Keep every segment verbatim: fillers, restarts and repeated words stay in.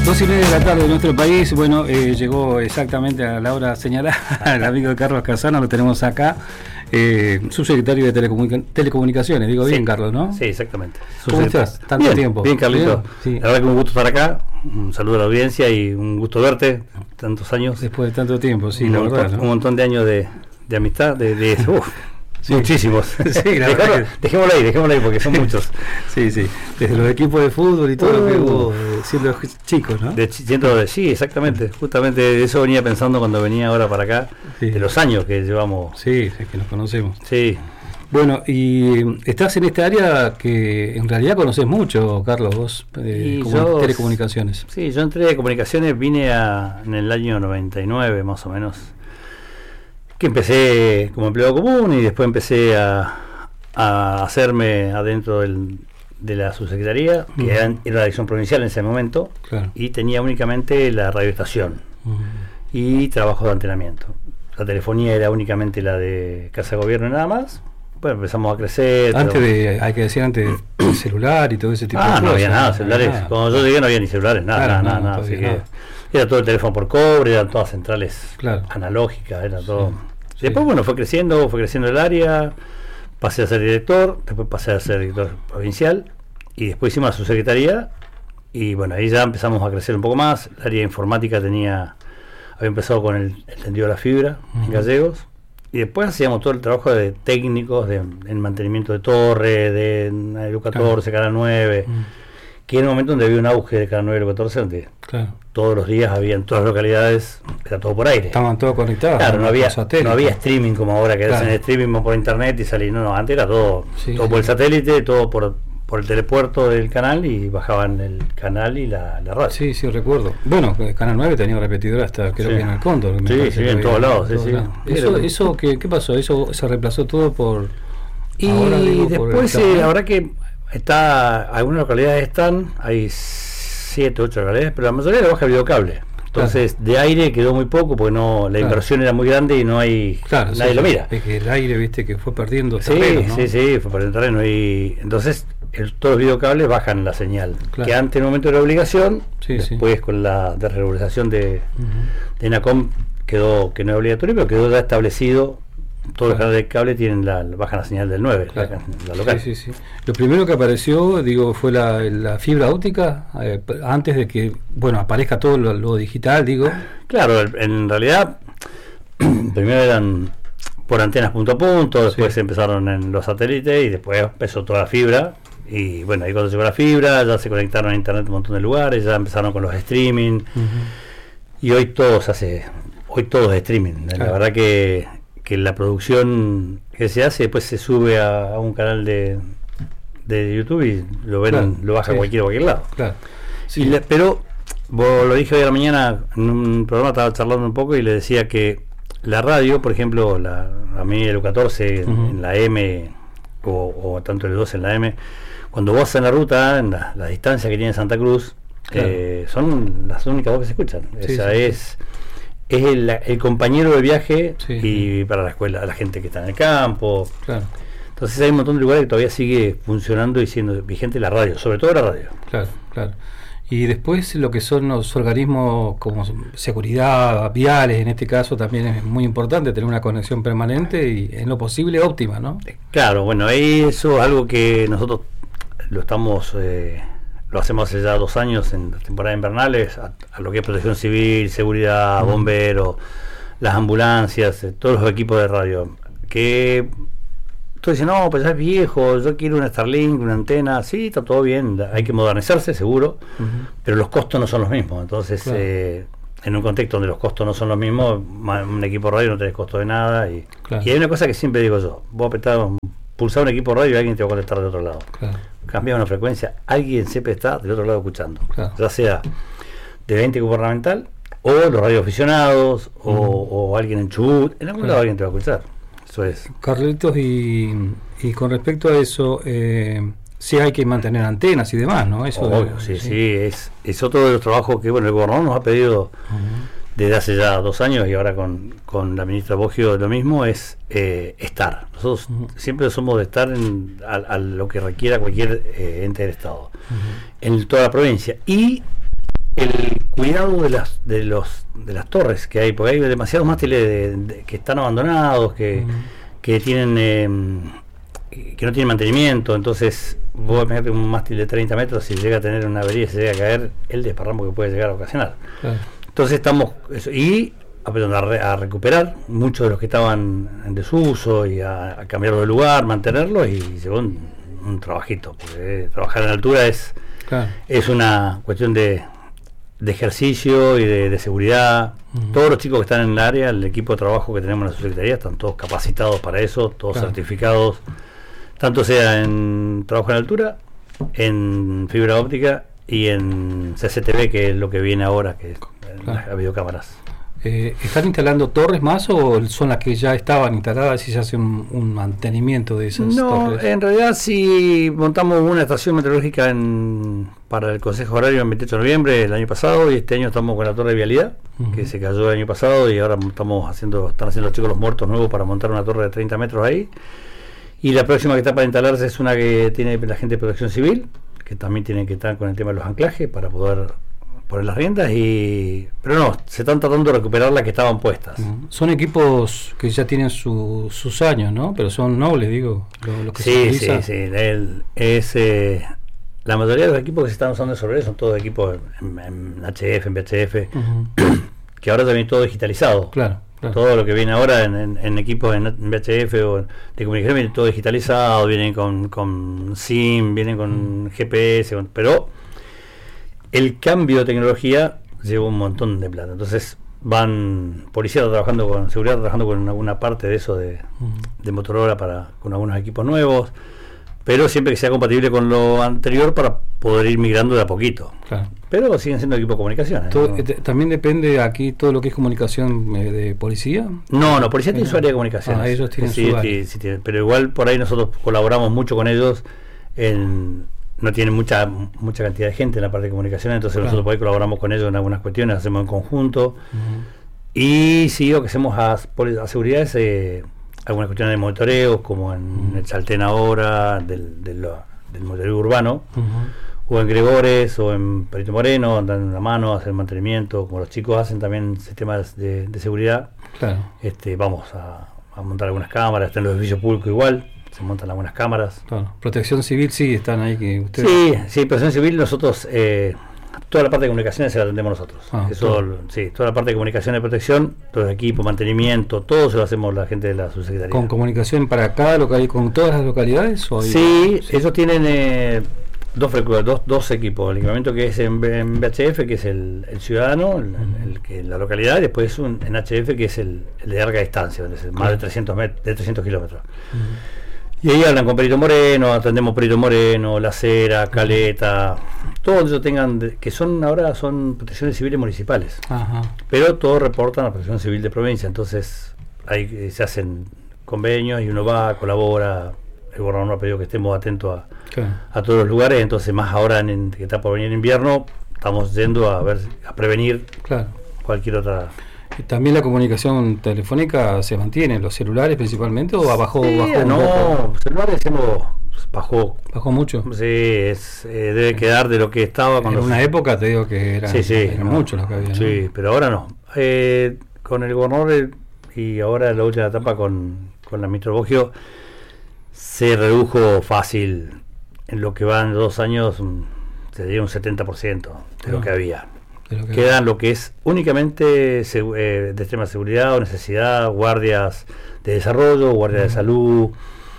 Dos y media de la tarde en nuestro país. Bueno, eh, llegó exactamente a la hora señalada el amigo Carlos Casano, lo tenemos acá, eh, subsecretario de Telecomunica- Telecomunicaciones, digo Sí. bien, Carlos, ¿no? Sí, exactamente. ¿Cómo estás? Tanto bien, tiempo. Bien, Carlito. Bien, sí. La verdad que un gusto estar acá. Un saludo a la audiencia y un gusto verte. Tantos años. Después de tanto tiempo, sí, un la montón, verdad, ¿no? Un montón de años de, de amistad, de, de uf, Sí. muchísimos. Sí, la Dejémoslo- verdad que- Dejémoslo ahí, dejémoslo ahí porque son muchos. Sí, sí, desde los equipos de fútbol y todo lo que Uh. hubo eh, siendo chicos, ¿no? De, siento de, sí, exactamente. Justamente de eso venía pensando cuando venía ahora para acá, Sí. de los años que llevamos. Sí, es que nos conocemos. Sí, Bueno, y eh, estás en esta área que en realidad conoces mucho, Carlos, vos, eh, Y como yo- telecomunicaciones. sí, yo entré de comunicaciones, vine a, en el año noventa y nueve más o menos, que empecé como empleado común y después empecé a, a hacerme adentro del, de la subsecretaría, que Ujú. era, era la dirección provincial en ese momento, Claro. y tenía únicamente la radioestación Ujú. y trabajo de antenamiento. La telefonía era únicamente la de Casa de Gobierno y nada más. Bueno, empezamos a crecer. Antes pero- de, hay que decir, antes del celular y todo ese tipo de Ah, cosas. no había nada, no celulares. nada. Cuando yo llegué no había ni celulares, nada, Claro, nada, no, nada, nada. todavía Así que nada. era todo el teléfono por cobre, eran todas centrales Claro. analógicas, era todo. Sí. Después, bueno, fue creciendo, fue creciendo el área, pasé a ser director, después pasé a ser director provincial y después hicimos la subsecretaría y bueno, ahí ya empezamos a crecer un poco más. El área de informática tenía, había empezado con el, el tendido de la fibra en Ujú. Gallegos. Y después hacíamos todo el trabajo de técnicos, de, en mantenimiento de torre, de Elu catorce, Canal nueve, Mm, que era un momento donde había un auge de Canal nueve y Elu catorce, donde Claro. todos los días había en todas las localidades, era todo por aire. Estaban todos conectados. Claro, no había, Por satélite. no había streaming como ahora, que Claro. hacen streaming por internet y salís. No, no, antes era todo, Sí, todo sí. por el satélite, todo por, por el telepuerto del canal y bajaban el canal y la, la radio. Sí, sí, recuerdo. Bueno, eh, Canal nueve tenía repetidor hasta creo Sí. que en el Cóndor. me Sí, parece sí, que en había, todos lados, sí, todos sí. lados. Eso, Era- eso ¿qué, ¿qué pasó? ¿Eso se reemplazó todo por...? Y ahora, digo, por después, el eh, internet? la verdad que está, algunas localidades están, hay siete, ocho localidades, pero la mayoría la baja videocable. Entonces, de aire quedó muy poco porque no, la Claro. inversión era muy grande y no hay, Claro, nadie sí, lo sí. mira. Es que el aire, viste, que fue perdiendo Sí, terreno, ¿no? sí, sí, fue para el terreno y entonces el- todos los videocables bajan la señal, Claro. que antes en un momento era obligación, Sí, sí. después con la desregularización de, Ujú. de ENACOM quedó que no es obligatorio, pero quedó ya establecido, todos los Claro. canales de cable tienen la, bajan la señal del nueve, Claro. la, la local. Sí, sí, sí. Lo primero que apareció, digo, fue la, la fibra óptica, eh, p- antes de que, bueno, aparezca todo lo, lo digital, digo. Claro, el- en realidad primero eran por antenas punto a punto, después Sí. empezaron en los satélites y después empezó toda la fibra. Y bueno, ahí cuando llegó la fibra ya se conectaron a internet un montón de lugares, ya empezaron con los streaming y hoy todo se hace, hoy todo es streaming. La Claro. verdad que, que la producción que se hace después se sube a, a un canal de, de YouTube y lo ven, Claro, lo baja sí. cualquiera a cualquier lado. Claro. Sí. Y le- pero vos lo dije hoy a la mañana en un programa, estaba charlando un poco y le decía que la radio, por ejemplo, la, a mí el catorce en, Ujú. en la M o, o tanto el doce en la M, cuando vos en la ruta, en la, la distancia que tiene Santa Cruz, Claro. eh, son las únicas voces que se escuchan. Sí, Esa sí, es, es el, el compañero de viaje Sí, y sí. para la escuela, la gente que está en el campo. Claro, Entonces hay un montón de lugares que todavía sigue funcionando y siendo vigente la radio, sobre todo la radio. claro, claro. Y después lo que son los organismos como seguridad, viales, en este caso también es muy importante tener una conexión permanente y en lo posible óptima, ¿no? Claro, bueno, eso es algo que nosotros lo estamos, eh, lo hacemos hace ya dos años en las temporadas invernales, a, a lo que es protección civil, seguridad, Ujú. bomberos, las ambulancias, eh, todos los equipos de radio, que tú dices, no, pues ya es viejo, yo quiero una Starlink, una antena, sí, está todo bien, hay que modernizarse, seguro, Ujú. pero los costos no son los mismos, entonces Claro. eh, en un contexto donde los costos no son los mismos, ma- un equipo de radio no tenés costo de nada y, Claro. y hay una cosa que siempre digo yo, vos apretás un- pulsar un equipo de radio y alguien te va a contestar de otro lado, Claro, cambias una frecuencia, alguien siempre está del otro lado escuchando, Claro. ya sea de veinte gubernamental o los radioaficionados o, o alguien en Chubut, en algún Claro. lado alguien te va a escuchar, eso es. Carlitos, y, y con respecto a eso, eh, sí hay que mantener antenas y demás, ¿no? Eso Obvio, sí, sí, es, es otro de los trabajos que bueno el gobernador nos ha pedido Ujú. desde hace ya dos años y ahora con, con la ministra Boggio lo mismo, es eh, estar. Nosotros Ujú. siempre somos de estar en, a, a lo que requiera cualquier eh, ente del Estado, Ujú. en toda la provincia. Y el cuidado de las de los de las torres que hay, porque hay demasiados mástiles de, de, que están abandonados, que, uh-huh. que tienen eh, que no tienen mantenimiento. Entonces vos imagínate un mástil de treinta metros, si llega a tener una avería, si llega a caer, el desparramo que puede llegar a ocasionar. Claro. Entonces estamos eso, y aprendiendo a, re, a recuperar muchos de los que estaban en desuso y a, a cambiarlo de lugar, mantenerlos, y llevó un, un trabajito, porque trabajar en altura es claro. es una cuestión de de ejercicio y de, de seguridad. Uh-huh. Todos los chicos que están en el área, el equipo de trabajo que tenemos en la subsecretaría, están todos capacitados para eso, todos claro. certificados, tanto sea en trabajo en altura, en fibra óptica y en C C T V, que es lo que viene ahora, que es claro. las videocámaras. Eh, ¿Están instalando torres más o son las que ya estaban instaladas y se hace un, un mantenimiento de esas no, torres? No, en realidad sí montamos una estación meteorológica en, para el Consejo Horario el veintiocho de noviembre del año pasado, y este año estamos con la torre de vialidad, uh-huh. que se cayó el año pasado, y ahora estamos haciendo, están haciendo los chicos los muertos nuevos para montar una torre de treinta metros ahí. Y la próxima que está para instalarse es una que tiene la gente de Protección Civil, que también tienen que estar con el tema de los anclajes para poder poner las riendas, y pero no, se están tratando de recuperar las que estaban puestas. Uh-huh. Son equipos que ya tienen su, sus años, ¿no? Pero son nobles, digo, lo, lo que sí, se utiliza. Sí, sí, el, es, eh, la mayoría de los equipos que se están usando sobre eso son todos equipos en, en H F, en V H F, uh-huh. que ahora también todo digitalizado. Claro, claro. Todo lo que viene ahora en, en, en equipos en, en V H F o en, de comunicación viene todo digitalizado, vienen con, con SIM, vienen con uh-huh. G P S, con, pero el cambio de tecnología lleva un montón de plata. Entonces van policías trabajando con seguridad, trabajando con alguna parte de eso de, uh-huh. de Motorola para con algunos equipos nuevos, pero siempre que sea compatible con lo anterior para poder ir migrando de a poquito. Claro. Pero siguen siendo equipos de comunicaciones. Todo, ¿no? También depende aquí todo lo que es comunicación eh, de policía. No, no, policía tiene su área de comunicaciones. Ah, ellos tienen sí, su área. Sí, sí, tienen, pero igual por ahí nosotros colaboramos mucho con ellos en no tienen mucha mucha cantidad de gente en la parte de comunicaciones, entonces claro. nosotros por ahí colaboramos con ellos en algunas cuestiones, hacemos en conjunto. Uh-huh. Y sí, lo que hacemos a, a seguridad es eh, algunas cuestiones de monitoreo, como en uh-huh. el Chaltén ahora, del, del, del monitoreo urbano, uh-huh. o en Gregores, o en Perito Moreno, andan en la mano, hacen mantenimiento, como los chicos hacen también sistemas de, de seguridad. Claro. Este, vamos a, a montar algunas cámaras, están los edificios públicos igual. Se montan algunas cámaras. Claro. Protección Civil sí están ahí que ustedes. Sí, sí, Protección Civil nosotros eh, toda la parte de comunicaciones se la atendemos nosotros. Ah, Eso, todo. Sí, toda la parte de comunicación y protección, todo el equipo, mantenimiento, todo se lo hacemos la gente de la subsecretaría. ¿Con comunicación para cada localidad, con todas las localidades? ¿O sí, sí, ellos tienen eh, dos, dos dos equipos, el equipamiento que es en, en V H F, que es el, el ciudadano, el, uh-huh. el, el, la localidad, y después un, en H F, que es el, el de larga distancia, donde es el, más de trescientos met, de trescientos kilómetros. Uh-huh. Y ahí hablan con Perito Moreno, atendemos Perito Moreno, La Cera, Caleta, todos ellos tengan, de, que son ahora son protecciones civiles municipales. Ajá. Pero todos reportan a la protección civil de provincia, entonces ahí se hacen convenios y uno va, colabora, el gobernador nos ha pedido que estemos atentos a, okay. a todos los lugares, entonces más ahora en, en, que está por venir invierno, estamos yendo a ver a prevenir claro. cualquier otra. ¿También la comunicación telefónica se mantiene, los celulares principalmente, o bajó? Sí, bajó no, poco? celulares hemos bajó. ¿Bajó mucho? Sí, es, eh, debe sí. quedar de lo que estaba. En una los... época te digo que eran, sí, sí, eran no, muchos los que había. Sí, ¿no? Pero ahora no. Eh, con el gobernador y ahora la última etapa con, con la ministra Boggio se redujo fácil. En lo que van dos años, se diría un setenta por ciento de lo ah. que había. Que quedan lo que es únicamente segu- eh, de extrema seguridad o necesidad, guardias de desarrollo, guardias uh-huh. de salud,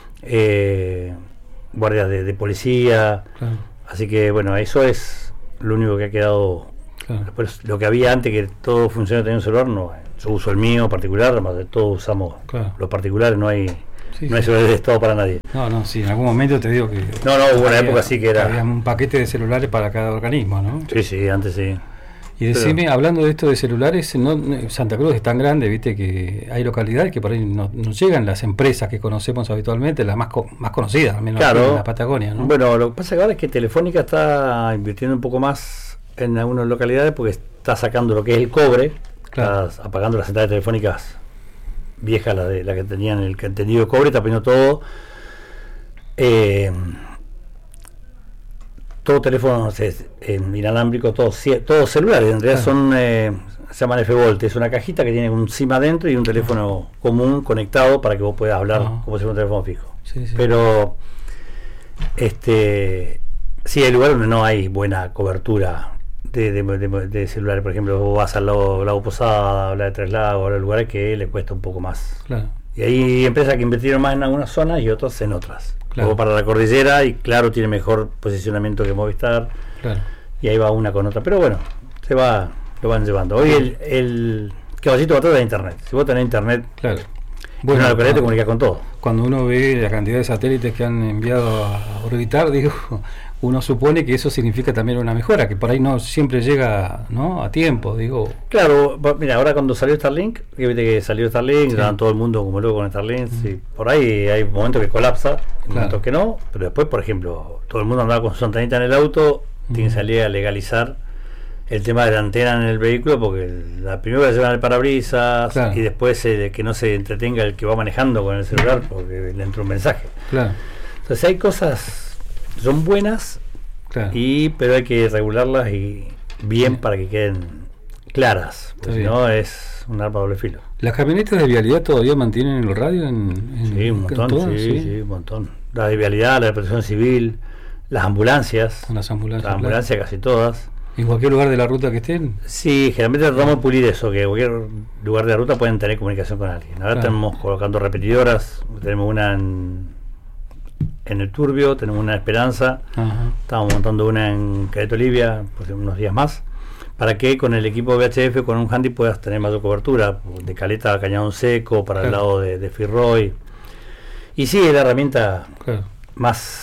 eh, guardias de, de policía. Claro. Así que bueno, eso es lo único que ha quedado. Claro. Después, lo que había antes, que todo funcionaba teniendo un celular, no. Yo uso el mío particular, además de todos usamos claro. los particulares, no hay sí, no hay celular de Estado para nadie. No, no, sí, en algún momento te digo que. No, no, hubo una época sí que era. Había un paquete de celulares para cada organismo, ¿no? Sí, sí, antes sí. Y decime, pero, hablando de esto de celulares, no, Santa Cruz es tan grande, viste, que hay localidades que por ahí no, no llegan las empresas que conocemos habitualmente, las más co- más conocidas, al menos claro, en la Patagonia, ¿no? Bueno, lo que pasa ahora es que Telefónica está invirtiendo un poco más en algunas localidades porque está sacando lo que es el cobre, claro. está apagando las centrales telefónicas viejas, la de la que tenían el tendido de cobre, está poniendo todo. Eh, todo teléfono es, eh, inalámbrico, todos todo celulares, en realidad claro. son, eh, se llaman F-Volt, es una cajita que tiene un SIM adentro y un teléfono uh-huh. común conectado para que vos puedas hablar uh-huh. como si fuera un teléfono fijo. Sí, sí. Pero, este, sí hay lugares donde no hay buena cobertura de, de, de, de celulares, por ejemplo, vos vas al lago, lago Posada, hablar de Tres Lagos, a lugares que le cuesta un poco más. Claro. Y hay empresas que invirtieron más en algunas zonas y otras en otras. Claro. Luego para la cordillera, y claro, tiene mejor posicionamiento que Movistar. Claro. Y ahí va una con otra. Pero bueno, se va, lo van llevando. Hoy el, el caballito va todo de internet. Si vos tenés internet, claro. Bueno, una localidad te comunicas con todo. Cuando uno ve la cantidad de satélites que han enviado a orbitar, digo, uno supone que eso significa también una mejora, que por ahí no siempre llega, ¿no?, a tiempo, digo. Claro, mira, ahora cuando salió Starlink, que viste que salió Starlink, sí. Todo el mundo como luego con Starlink, mm. sí, por ahí hay momentos que colapsa, claro. momentos que no, pero después, por ejemplo, todo el mundo andaba con su antenita en el auto, mm. tiene que salir a legalizar el tema de la antena en el vehículo, porque la primera vez llevan el parabrisas, claro. y después eh, que no se entretenga el que va manejando con el celular porque le entra un mensaje. Claro. Entonces hay cosas, son buenas, claro. y pero hay que regularlas y bien sí. para que queden claras, porque si no es un arma doble filo. ¿Las camionetas de vialidad todavía mantienen el radio en, en sí, un montón, todo, sí, sí, sí, un montón. La de vialidad, la de protección civil, las ambulancias, las ambulancias, las ambulancias claro. casi todas. ¿En cualquier lugar de la ruta que estén? Sí, generalmente tratamos de pulir eso, que en cualquier lugar de la ruta pueden tener comunicación con alguien. Ahora claro. estamos colocando repetidoras, tenemos una en, en El Turbio, tenemos una en Esperanza, ajá. estamos montando una en Caleta Olivia, por unos días más, para que con el equipo V H F, con un handy, puedas tener mayor cobertura, de Caleta a Cañadón Seco, para claro. el lado de, de Firroy. Y sí, es la herramienta claro. más...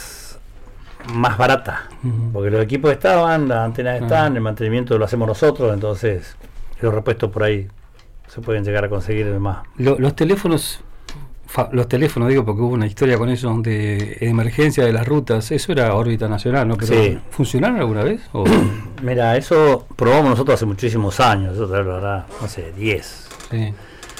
más barata, uh-huh. porque los equipos estaban, las antenas están, uh-huh. el mantenimiento lo hacemos nosotros, entonces los repuestos por ahí se pueden llegar a conseguir más. Lo, los teléfonos, fa, los teléfonos digo porque hubo una historia con eso de emergencia de las rutas, eso era órbita nacional, ¿no? Pero sí. ¿funcionaron alguna vez? ¿O? Mira, eso probamos nosotros hace muchísimos años, eso la verdad, no sé, diez. Sí.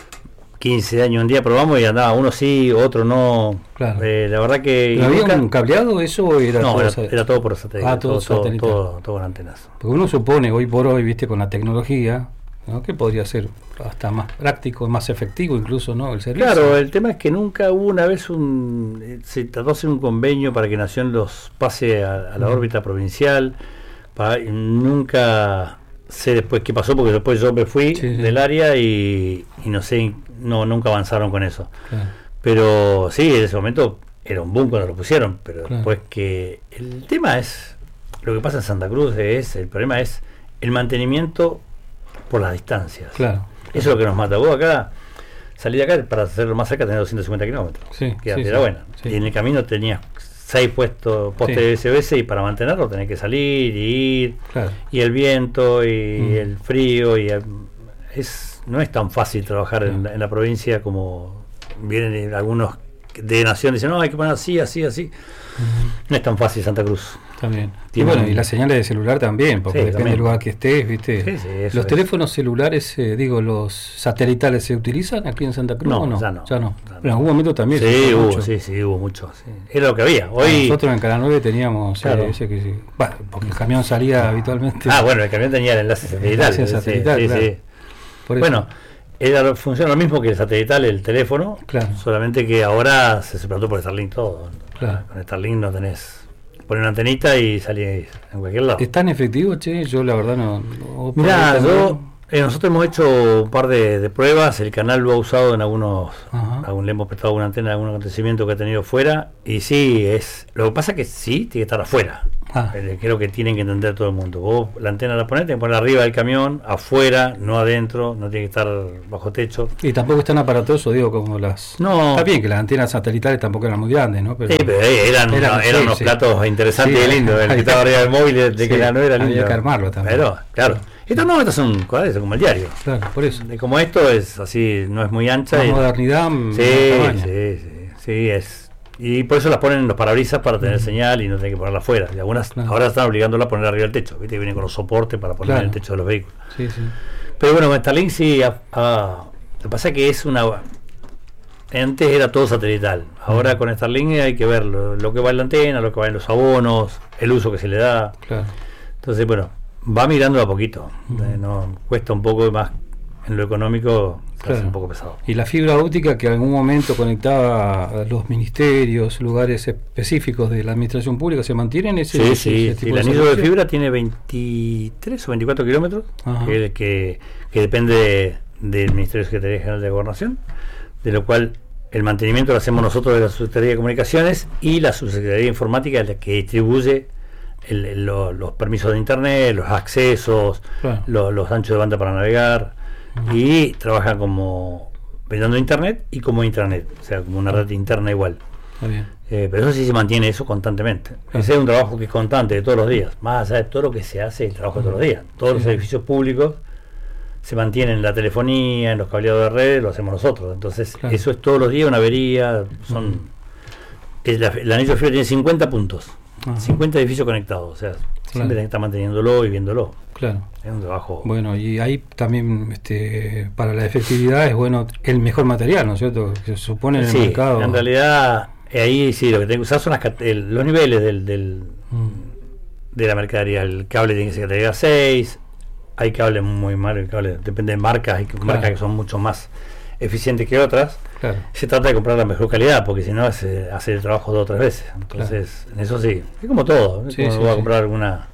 quince años un día probamos y andaba uno sí, otro no. Claro. Eh, la verdad que. ¿Pero había nunca... un cableado eso o era no, todo? Era, sat... era todo por satélite. Ah, todo, todo, todo, todo, todo con antenas. Porque uno supone hoy por hoy, viste, con la tecnología, ¿no?, que podría ser hasta más práctico, más efectivo incluso, ¿no?, el servicio. Claro, el tema es que nunca hubo una vez un. Se trató de hacer un convenio para que Nación los pase a, a la uh-huh. órbita provincial. Para, nunca sé después qué pasó, porque después yo me fui sí, del sí. área y, y no sé. No, nunca avanzaron con eso. Claro. Pero sí, en ese momento era un boom cuando lo pusieron, pero claro. después que el tema es, lo que pasa en Santa Cruz es, el problema es el mantenimiento por las distancias. Claro. Eso es lo que nos mata. Vos acá, salí de acá para hacerlo más cerca, tenés doscientos cincuenta kilómetros. Sí, que sí, era sí, buena. Sí. Y en el camino tenías seis puestos postes sí. de S O S y para mantenerlo tenés que salir y ir. Claro. Y el viento y mm. el frío y el, es no es tan fácil trabajar en la, en la provincia como vienen algunos de Nación, dicen, no, hay que poner así, así, así. Uh-huh. No es tan fácil Santa Cruz. También. Y bueno, y las señales de celular también, porque sí, depende también. del lugar que estés, ¿viste? Sí, sí, los teléfonos es. celulares, eh, digo, los satelitales, ¿se utilizan aquí en Santa Cruz no, o no? Ya no. Ya no. Ya no. En algún momento también. Sí, hubo, mucho. sí, sí, hubo mucho. Sí. Era lo que había. Hoy... Nosotros en Canal nueve teníamos, claro. eh, ese que sí. Bah, porque el camión salía habitualmente. Ah, bueno, el camión tenía el enlace satelital. El satelital, sí, claro. sí. Por eso. Bueno. Era, funciona lo mismo que el satelital, el teléfono, claro. solamente que ahora se suplantó por Starlink todo. Claro. Con Starlink no tenés, poner una antenita y salís en cualquier lado. ¿Es tan efectivo, che? Yo la verdad no... no Mirá, yo, eh, nosotros hemos hecho un par de, de pruebas, el canal lo ha usado en algunos, algún, le hemos prestado alguna antena, algún acontecimiento que ha tenido fuera, y sí, es lo que pasa es que sí, tiene que estar afuera. Ah. Creo que tienen que entender todo el mundo. Vos la antena la ponés, tenés que poner arriba del camión, afuera, no adentro, no tiene que estar bajo techo. Y tampoco es tan aparatoso, digo, como las... No. Está bien que las antenas satelitales tampoco eran muy grandes, ¿no? Pero, sí, pero eran, eran, eran sí, unos sí. platos interesantes sí, y lindos. El que estaba arriba del móvil de sí, que la no era lindo. Había que armarlo también. Pero, claro. Estos no, estos son cuadros como el diario. Claro, por eso. Como esto es así, no es muy ancha. La y, modernidad. Sí, sí, sí, sí, es... Y por eso las ponen en los parabrisas para tener uh-huh. señal y no tener que ponerla afuera. Y algunas claro. ahora están obligándola a poner arriba del techo, ¿viste? Que vienen con los soportes para poner claro. en el techo de los vehículos. Sí, sí. Pero bueno, con Starlink sí, a, a, lo que pasa es que es una antes era todo satelital. Ahora con Starlink hay que ver lo, lo que va en la antena, lo que va en los abonos, el uso que se le da. Claro. Entonces, bueno, va mirando a poquito. Uh-huh. eh, no cuesta un poco más en lo económico, se claro. hace un poco pesado. Y la fibra óptica que en algún momento conectaba a los ministerios, lugares específicos de la administración pública, ¿se mantienen ese? Sí, ese, sí, ese sí. El anillo de fibra tiene veintitrés o veinticuatro kilómetros, que, que, que depende de, del Ministerio de Secretaría General de Gobernación, de lo cual el mantenimiento lo hacemos nosotros de la Subsecretaría de Comunicaciones, y la Subsecretaría de Informática es la que distribuye el, el, lo, los permisos de internet, los accesos, claro. lo, los anchos de banda para navegar, uh-huh. y trabaja como brindando internet y como intranet, o sea, como una red interna igual. Está bien. Eh, pero eso sí se mantiene eso constantemente. Claro. Ese es un trabajo que es constante de todos los días, más allá de todo lo que se hace, el trabajo uh-huh. de todos los días. Todos sí. los edificios públicos se mantienen en la telefonía, en los cableados de red, lo hacemos nosotros. Entonces, claro. eso es todos los días una avería. Son uh-huh. el, el anillo de fibra tiene cincuenta puntos, uh-huh. cincuenta edificios conectados, o sea, claro. siempre está manteniéndolo y viéndolo. Claro. Es un trabajo. Bueno, y ahí también, este, para la efectividad es bueno el mejor material, ¿no es cierto? Que se supone en sí, el mercado. En realidad, ahí sí, lo que tengo que usar son las, el, los niveles del, del uh-huh. de la mercadería. El cable tiene que ser categoría seis. Hay cables muy malos, cable, depende de marcas, hay claro. marcas que son mucho más eficientes que otras. Claro. Se trata de comprar la mejor calidad, porque si no es eh, hacer el trabajo dos o tres veces. Entonces, claro. en eso sí, es como todo. Es sí, como sí, voy a sí. comprar alguna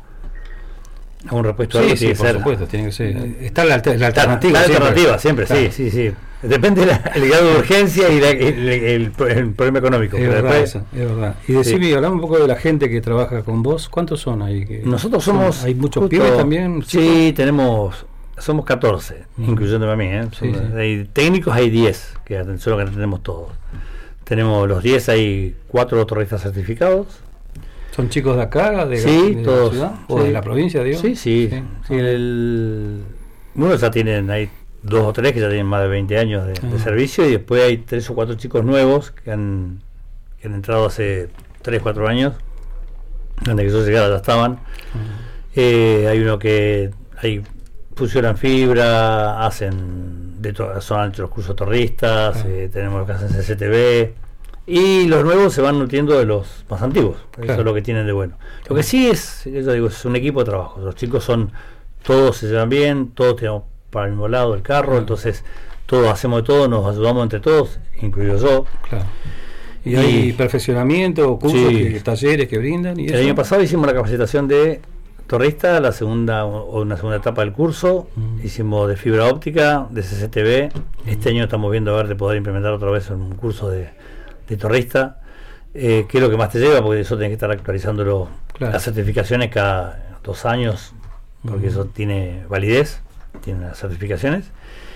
algún repuesto sí, algo, sí, tiene por que ser. supuesto, tiene que ser. Está la, la alternativa. La siempre. alternativa, siempre, claro. sí, sí, sí. Depende del grado de urgencia y la, el, el, el, el problema económico. Es pero verdad, después, eso, es verdad. Y decime, sí. hablamos un poco de la gente que trabaja con vos. ¿Cuántos son ahí? Que Nosotros somos. Son, ¿hay muchos justo, pibes también? Sí, chicos? tenemos. Somos catorce, mm. incluyéndome a mí. ¿eh? Sí, sí. Hay técnicos, hay diez, que son los que tenemos todos. Tenemos los diez, hay cuatro torristas certificados. ¿Son chicos de acá, de, sí, de todos, la ciudad? ¿O sí. de la provincia, digo? Sí, sí. sí. sí el, unos ya tienen, hay dos o tres que ya tienen más de veinte años de, ah. de servicio, y después hay tres o cuatro chicos nuevos que han, que han entrado hace tres, cuatro años. Antes que yo llegara ya estaban. Uh-huh. Eh, hay uno que hay fusionan fibra, hacen de to- son entre los cursos torristas, uh-huh. eh, tenemos los que hacen C C T V. Y los nuevos se van nutriendo de los más antiguos. Claro. Eso es lo que tienen de bueno. Lo que sí es, yo digo, es un equipo de trabajo. Los chicos son, todos se llevan bien, todos tenemos para el mismo lado el carro, claro. entonces todos hacemos de todo, nos ayudamos entre todos, incluido yo. Claro. ¿Y, y hay perfeccionamiento, cursos, sí. que, talleres que brindan? Y el eso? año pasado hicimos la capacitación de torrista, la segunda o una segunda etapa del curso. Mm. Hicimos de fibra óptica, de C C T V. Mm. Este año estamos viendo a ver de poder implementar otra vez un curso de de torrista, eh, que es lo que más te lleva, porque eso tenés que estar actualizándolo, claro. las certificaciones cada dos años, porque uh-huh. eso tiene validez, tiene las certificaciones.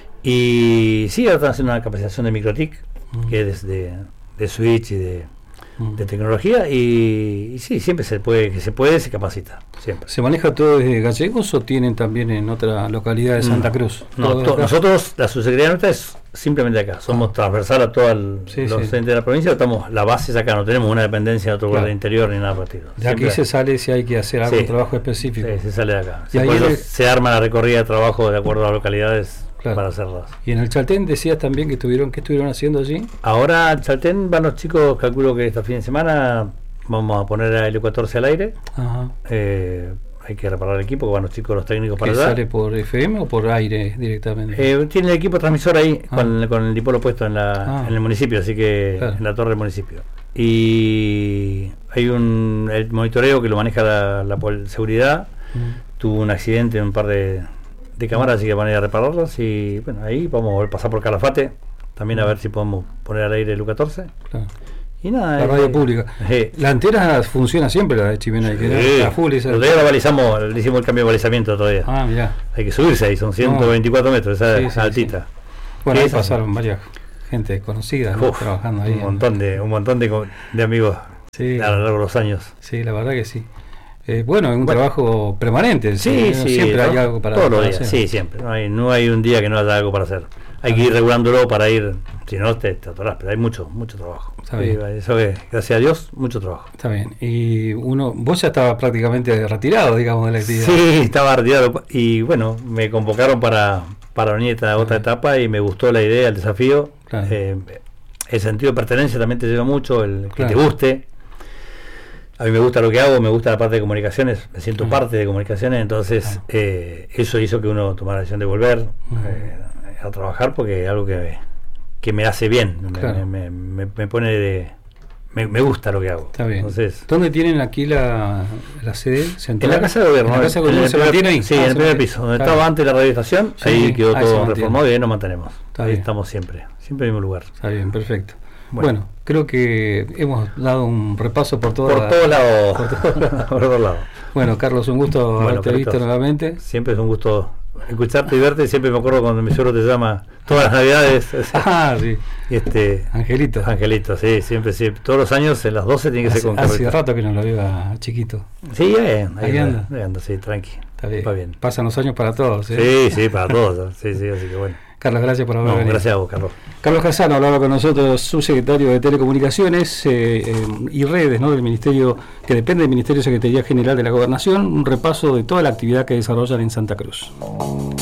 Y sí, ahora están haciendo una capacitación de microtic, uh-huh. que es de, de switch y de, uh-huh. de tecnología, y, y sí, siempre se puede, que se puede, se capacita, siempre. ¿Se maneja todo desde Gallegos o tienen también en otra localidad de Santa Cruz? No, to, nosotros, la subsecretaría nuestra es simplemente acá, somos ah. transversal a todos sí, los sí. entes de la provincia, estamos, la base es acá, no tenemos una dependencia de otro lugar claro. del interior ni nada partido. De aquí se sale si hay que hacer algún sí. trabajo específico. Sí, se sale de acá. Y ahí el... se arma la recorrida de trabajo de acuerdo a las localidades claro. para hacerlas. Y en el Chaltén decías también que estuvieron, ¿qué estuvieron haciendo allí? Ahora en Chaltén van los chicos, calculo que este fin de semana vamos a poner a Helio catorce al aire. Ajá. Eh, hay que reparar el equipo, que van los chicos, los técnicos para allá. ¿Sale por F M o por aire directamente? Eh, tiene el equipo transmisor ahí, ah. con, con el dipolo puesto en, la, ah. en el municipio, así que claro. en la torre del municipio. Y hay un el monitoreo que lo maneja la, la, la seguridad. Mm. Tuvo un accidente en un par de, de cámaras, mm. así que van a ir a repararlas. Y bueno, ahí vamos a pasar por Calafate, también mm. a ver si podemos poner al aire el U catorce. Claro. Y nada, la radio eh, pública. Eh, la antena funciona siempre, la de Chimena. Que sí, la full esa. Todavía la balizamos, le hicimos el cambio de balizamiento todavía. Ah, mirá. Hay que subirse ahí, son ciento veinticuatro no. metros, esa, sí, esa sí, altita. Sí. Bueno, ahí pasaron varias gente conocida, ¿no? Trabajando ahí. Un montón de, un montón de, de amigos sí. a lo largo de los años. Sí, la verdad que sí. Eh, bueno, es un bueno, trabajo permanente. Sí, sí, siempre ¿no? hay algo para, todos para los días, hacer. Sí, siempre. No hay, no hay un día que no haya algo para hacer. Hay ah, que ir regulándolo para ir, si no te, te atorás, pero hay mucho, mucho trabajo. Está bien. Sí, eso que, gracias a Dios, mucho trabajo. Está bien. Y uno, vos ya estabas prácticamente retirado, digamos, de la actividad. Sí, estaba retirado. Y bueno, me convocaron para, para venir a esta otra etapa y me gustó la idea, el desafío. Claro. Eh, el sentido de pertenencia también te lleva mucho, el que Claro. te guste. A mí me gusta lo que hago, me gusta la parte de comunicaciones, me siento Mm. parte de comunicaciones, entonces Claro. eh, eso hizo que uno tomara la decisión de volver Mm. eh, a trabajar porque es algo que, que me hace bien, me- Claro. me, me, me pone de... Me, me gusta lo que hago. Está bien. Entonces, ¿Dónde tienen aquí la, la sede central? en la Casa de Gobierno. ¿En la Casa de en Gobierno el se primer- mantiene ahí? Sí, Ah, en el se primer mantiene. piso, donde Claro. estaba antes la radioestación, Sí, ahí quedó ahí se todo mantiene. reformado y ahí nos mantenemos. Está Ahí bien. estamos siempre, siempre en el mismo lugar. Está bien, perfecto. Bueno. Bueno, creo que hemos dado un repaso por toda Por todos lados. por todos lados. Por todos lados. Bueno, Carlos, un gusto Bueno, haberte Carlitos. visto nuevamente. Siempre es un gusto escucharte y verte. Siempre me acuerdo cuando mi suegro te llama todas las navidades. Ah, sí. este Angelito. Angelito, sí, siempre, sí. Todos los años en las doce tiene que Hace, ser con hace Carlitos. rato que no lo veo a chiquito. Sí, eh, ahí, Ahí anda. anda. Ahí anda, sí, tranqui. Está bien. Va bien. Pasan los años para todos. ¿eh? Sí, sí, para todos. Sí, sí, así que bueno. Carlos, gracias por haber No, venido. gracias a vos, Carlos. Carlos Casano hablaba con nosotros, subsecretario de Telecomunicaciones eh, eh, y Redes, ¿no?, del Ministerio, que depende del Ministerio de Secretaría General de la Gobernación. Un repaso de toda la actividad que desarrollan en Santa Cruz.